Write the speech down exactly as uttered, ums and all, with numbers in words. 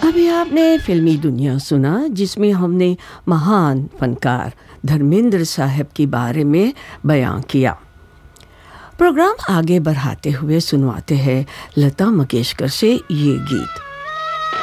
अभी आपने फिल्मी दुनिया सुना, जिसमें हमने महान फनकार धर्मेंद्र साहब के बारे में बयां किया। प्रोग्राम आगे बढ़ाते हुए सुनवाते हैं लता मंगेशकर से ये गीत।